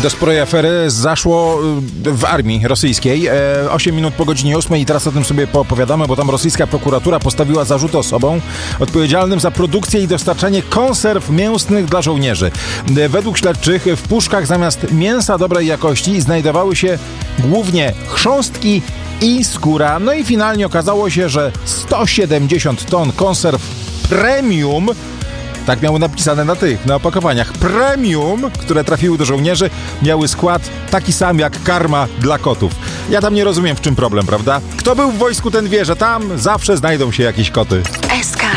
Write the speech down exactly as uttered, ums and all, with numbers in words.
Do sporej afery zaszło w armii rosyjskiej. osiem minut po godzinie ósmej i teraz o tym sobie poopowiadamy, bo tam rosyjska prokuratura postawiła zarzuty osobom odpowiedzialnym za produkcję i dostarczanie konserw mięsnych dla żołnierzy. Według śledczych w puszkach zamiast mięsa dobrej jakości znajdowały się głównie chrząstki i skóra. No i finalnie okazało się, że sto siedemdziesiąt ton konserw premium, tak miało napisane na tych, na opakowaniach, premium, które trafiły do żołnierzy, miały skład taki sam jak karma dla kotów. Ja tam nie rozumiem, w czym problem, prawda? Kto był w wojsku, ten wie, że tam zawsze znajdą się jakieś koty. S K